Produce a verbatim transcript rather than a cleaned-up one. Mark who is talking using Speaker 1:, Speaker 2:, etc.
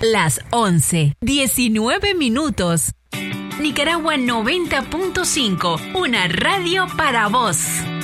Speaker 1: Las once, diecinueve minutos. Nicaragua noventa punto cinco, una radio para vos.